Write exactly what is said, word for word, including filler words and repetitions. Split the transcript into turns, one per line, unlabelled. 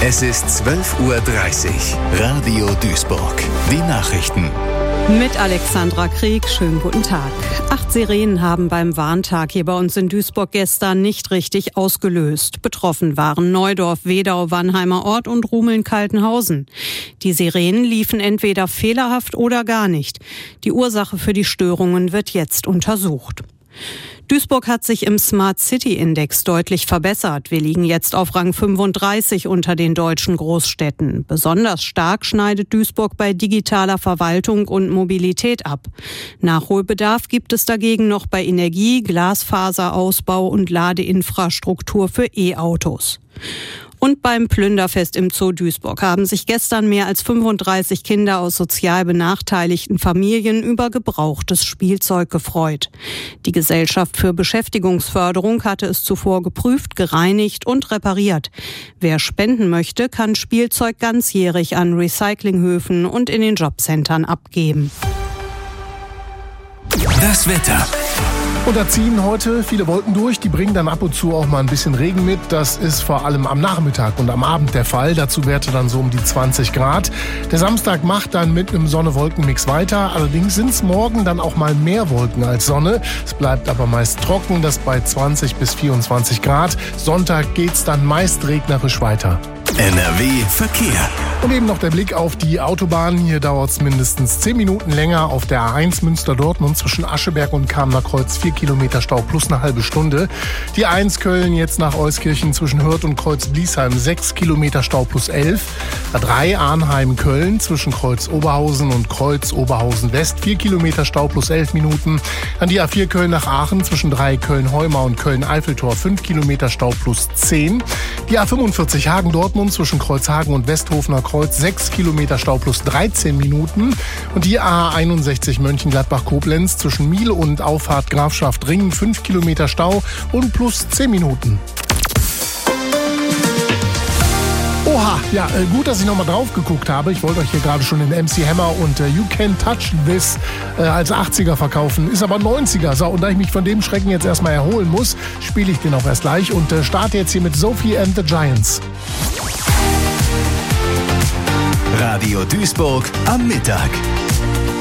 Es ist zwölf Uhr dreißig. Radio Duisburg. Die Nachrichten.
Mit Alexandra Krieg, schönen guten Tag. Acht Sirenen haben beim Warntag hier bei uns in Duisburg gestern nicht richtig ausgelöst. Betroffen waren Neudorf, Wedau, Wannheimer Ort und Rumeln-Kaltenhausen. Die Sirenen liefen entweder fehlerhaft oder gar nicht. Die Ursache für die Störungen wird jetzt untersucht. Duisburg hat sich im Smart City Index deutlich verbessert. Wir liegen jetzt auf Rang fünfunddreißig unter den deutschen Großstädten. Besonders stark schneidet Duisburg bei digitaler Verwaltung und Mobilität ab. Nachholbedarf gibt es dagegen noch bei Energie, Glasfaserausbau und Ladeinfrastruktur für E-Autos. Und beim Plünderfest im Zoo Duisburg haben sich gestern mehr als fünfunddreißig Kinder aus sozial benachteiligten Familien über gebrauchtes Spielzeug gefreut. Die Gesellschaft für Beschäftigungsförderung hatte es zuvor geprüft, gereinigt und repariert. Wer spenden möchte, kann Spielzeug ganzjährig an Recyclinghöfen und in den Jobcentern abgeben.
Das Wetter.
Und da ziehen heute viele Wolken durch, die bringen dann ab und zu auch mal ein bisschen Regen mit. Das ist vor allem am Nachmittag und am Abend der Fall. Dazu Werte dann so um die zwanzig Grad. Der Samstag macht dann mit einem Sonne-Wolken-Mix weiter. Allerdings sind es morgen dann auch mal mehr Wolken als Sonne. Es bleibt aber meist trocken, das bei zwanzig bis vierundzwanzig Grad. Sonntag geht's dann meist regnerisch weiter.
N R W Verkehr.
Und eben noch der Blick auf die Autobahn. Hier dauert es mindestens zehn Minuten länger auf der A eins Münster-Dortmund zwischen Ascheberg und Kamener Kreuz. vier Kilometer Stau plus eine halbe Stunde. Die A eins Köln jetzt nach Euskirchen zwischen Hürth und Kreuz-Bliesheim. sechs Kilometer Stau plus elf. A drei Arnheim-Köln zwischen Kreuz-Oberhausen und Kreuz-Oberhausen-West. vier Kilometer Stau plus elf Minuten. Dann die A vier Köln nach Aachen zwischen drei Köln-Heumar und Köln-Eiffeltor. fünf Kilometer Stau plus zehn. Die A fünfundvierzig Hagen-Dortmund zwischen Kreuzhagen und Westhofener Kreuz, sechs Kilometer Stau plus dreizehn Minuten. Und die A einundsechzig Mönchengladbach-Koblenz zwischen Miel und Auffahrt Grafschaft Ringen, fünf Kilometer Stau und plus zehn Minuten. Oha, ja, äh, gut, dass ich nochmal drauf geguckt habe. Ich wollte euch hier gerade schon den M C Hammer und äh, You Can Touch This äh, als achtziger verkaufen. Ist aber neunziger. So, und da ich mich von dem Schrecken jetzt erstmal erholen muss, spiele ich den auch erst gleich und äh, starte jetzt hier mit Sophie and the Giants.
Radio Duisburg am Mittag.